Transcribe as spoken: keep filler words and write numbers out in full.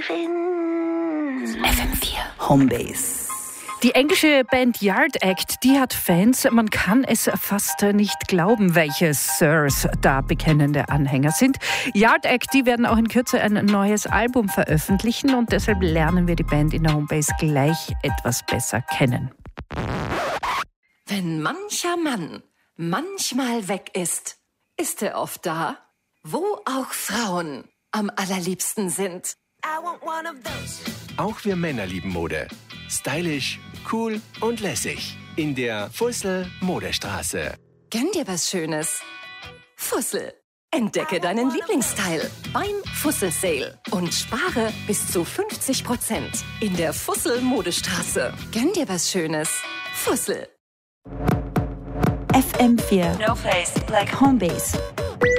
F M vier Homebase. Die englische Band Yard Act, die hat Fans. Man kann es fast nicht glauben, welche Sirs da bekennende Anhänger sind. Yard Act, die werden auch in Kürze ein neues Album veröffentlichen und deshalb lernen wir die Band in der Homebase gleich etwas besser kennen. Wenn mancher Mann manchmal weg ist, ist er oft da, wo auch Frauen am allerliebsten sind. Auch wir Männer lieben Mode. Stylisch, cool und lässig. In der Fussel Modestraße. Gönn dir was Schönes. Fussel. Entdecke deinen Lieblingsteil beim Fussel Sale und spare bis zu fünfzig Prozent in der Fussel Modestraße. Gönn dir was Schönes. Fussel. F M vier No Place Like Homebase.